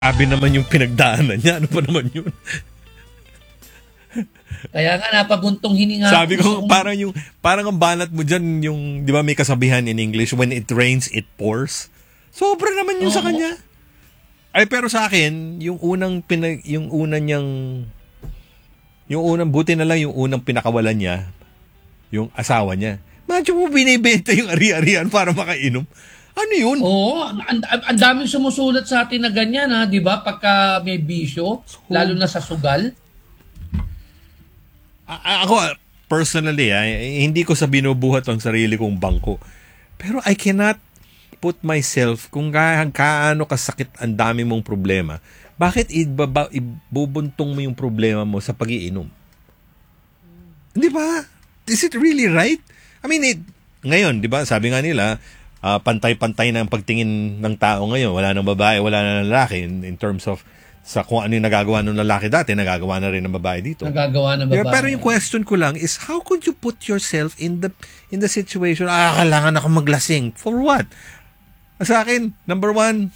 Sabi naman yung pinagdaanan niya. Ano pa naman yun? Kaya nga napabuntong hininga. Sabi ko, parang ang banat mo dyan, yung, di ba may kasabihan in English, when it rains, it pours. Sobra naman yun sa kanya. Ay, pero sa akin, yung unang buti na lang yung unang pinakawalan niya, yung asawa niya. Medyo mo binibenta yung ari-arian para makainom. Ano yun? Oo, ang daming sumusulat sa atin na ganyan, ha, di ba? Pagka may bisyo, lalo na sa sugal. Ako, personally, hindi ko sa binubuhat ang sarili kong bangko. Pero I cannot put myself kung kaano kasakit ang dami mong problema. Bakit ibubuntong mo yung problema mo sa pag-iinom? Di ba? Is it really right? I mean, ngayon, di ba, sabi nga nila, pantay-pantay na ang pagtingin ng tao ngayon. Wala nang babae, wala nang lalaki in terms of sa kung ano yung nagagawa ng lalaki dati, nagagawa na rin ng babae dito. Nagagawa ng babae. Pero yung question ko lang is, how could you put yourself in the situation, kailangan ako maglasing. For what? Sa akin, number 1,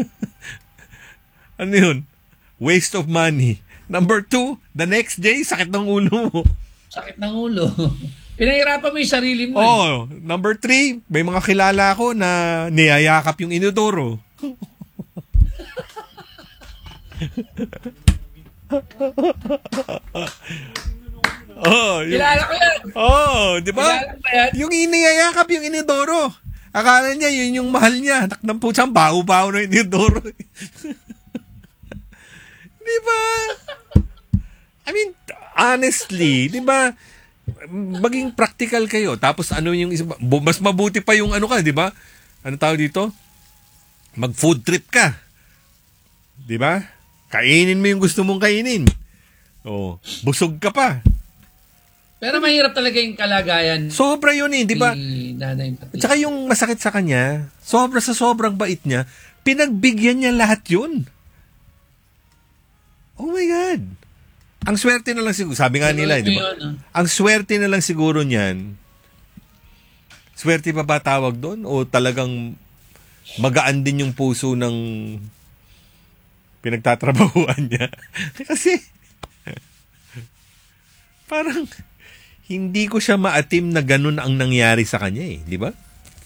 ano yun? Waste of money. Number 2, the next day, sakit ng ulo mo. Sakit ng ulo. Pinahirapan mo yung sarili mo. Oh, number 3, may mga kilala ko na niyayakap yung inodoro. Kilala ko yan. Di ba? Yung iniyayakap yung inodoro. Akala niya yun yung mahal niya. Naknang putsang baho-baho na inodoro. Di ba? I mean, honestly, di ba? Maging practical kayo. Tapos ano yung isa, mas mabuti pa yung ano ka, di ba? Ano tawag dito? Mag-food trip ka. Di ba? Kainin mo yung gusto mong kainin. Oh, busog ka pa. Pero mahirap talaga yung kalagayan. Sobra yun di ba? Nanay Patricia. Tsaka yung masakit sa kanya, sa sobrang bait niya, pinagbigyan niya lahat yun. Oh my God. Ang swerte na lang siguro, sabi nga nila, di ba? Ang swerte na lang siguro niyan, swerte pa ba tawag doon? O talagang magaan din yung puso ng pinagtatrabahuan niya? Kasi, parang, hindi ko siya maatim na ganun ang nangyari sa kanya di ba?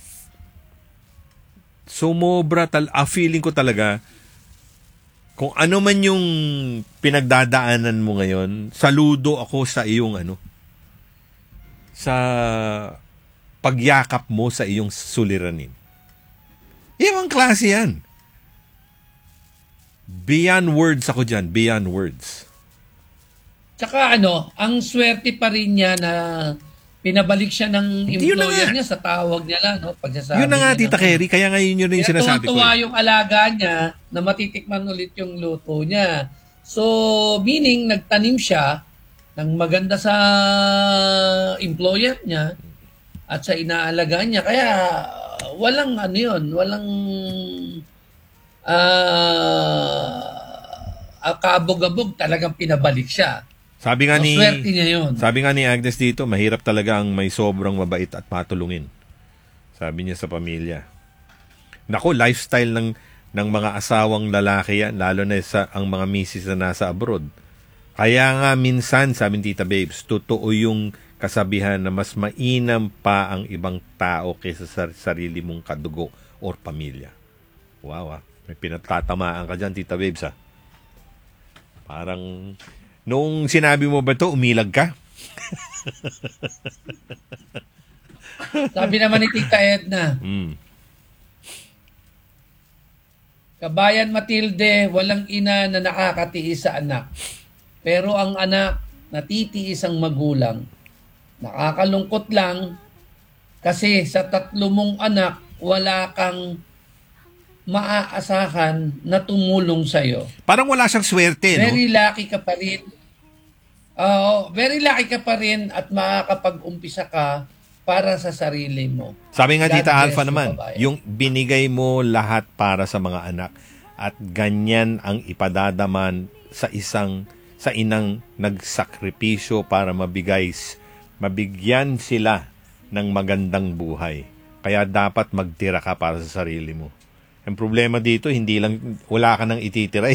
Sumobra, feeling ko talaga, kung ano man yung pinagdadaanan mo ngayon, saludo ako sa iyong sa pagyakap mo sa iyong suliranin. Ibang klase yan. Beyond words ako dyan, beyond words. Tsaka ang swerte pa rin niya na pinabalik siya ng employer niya sa tawag niya lang, pagsasabi. Yun na nga, Tita Kerry, kaya ngayon yun yung sinasabi ko. Tuwa yung alaga niya na matitikman ulit yung luto niya. So, meaning, nagtanim siya ng maganda sa employer niya at sa inaalaga niya. Kaya, walang walang kabog-abog, talagang pinabalik siya. Sabi nga swerte niya yun. Sabi nga ni Agnes dito, mahirap talaga ang may sobrang mabait at matulungin. Sabi niya sa pamilya. Nako, lifestyle ng mga asawang lalaki yan, lalo na ang mga misis na nasa abroad. Kaya nga minsan, sabi ni Tita Babes, totoo yung kasabihan na mas mainam pa ang ibang tao kaysa sa sarili mong kadugo or pamilya. Wow, may pinatatamaan ka dyan, Tita Babes, Parang, nung sinabi mo ba ito, umilag ka? Sabi naman ni Tita Edna, Kabayan Matilde, walang ina na nakakatiis sa anak. Pero ang anak, natitiis ang magulang. Nakakalungkot lang kasi sa 3 mong anak, wala kang maaasahan na tumulong sa'yo. Parang wala siyang swerte, no? Very lucky ka pa rin. Very lucky ka pa rin at makakapag-umpisa ka para sa sarili mo. Sabi nga God Tita Alpha bless you, naman, kabayan. yung binigay mo lahat para sa mga anak at ganyan ang ipadadaman sa inang nagsakripisyo para mabigyan sila ng magandang buhay. Kaya dapat magtira ka para sa sarili mo. Ang problema dito, wala ka nang ititira,